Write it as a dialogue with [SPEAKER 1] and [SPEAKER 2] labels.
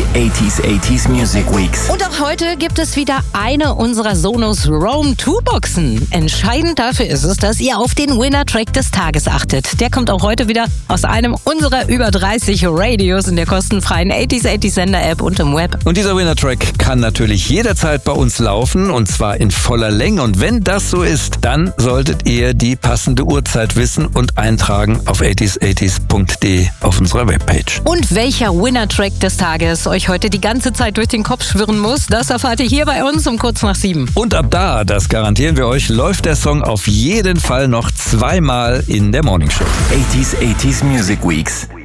[SPEAKER 1] 80s Music Weeks.
[SPEAKER 2] Und auch heute gibt es wieder eine unserer Sonos Roam 2 Boxen. Entscheidend dafür ist es, dass ihr auf den Winner-Track des Tages achtet. Der kommt auch heute wieder aus einem unserer über 30 Radios in der kostenfreien 80s Sender-App und im Web.
[SPEAKER 3] Und dieser Winner-Track kann natürlich jederzeit bei uns laufen, und zwar in voller Länge. Und wenn das so ist, dann solltet ihr die passende Uhrzeit wissen und eintragen auf 80s80s.de auf unserer Webpage.
[SPEAKER 2] Und welcher Winner-Track des Tages euch heute die ganze Zeit durch den Kopf schwirren muss, das erfahrt ihr hier bei uns um kurz nach 7.
[SPEAKER 3] Und ab da, das garantieren wir euch, läuft der Song auf jeden Fall noch zweimal in der Morningshow.
[SPEAKER 1] 80s Music Weeks.